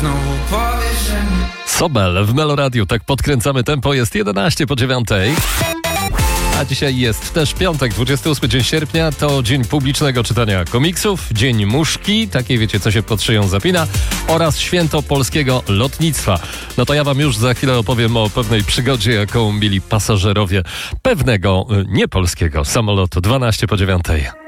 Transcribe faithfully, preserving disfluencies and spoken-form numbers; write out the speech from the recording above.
znowu powiesz, że nie. Sobel w Meloradiu, tak podkręcamy tempo, jest jedenaście po dziewiątej. A dzisiaj jest też piątek, dwudziesty ósmy dzień sierpnia, to dzień publicznego czytania komiksów, dzień muszki, takiej wiecie, co się pod szyją zapina, oraz święto polskiego lotnictwa. No to ja wam już za chwilę opowiem o pewnej przygodzie, jaką mieli pasażerowie pewnego niepolskiego samolotu. dwanaście po dziewiątej.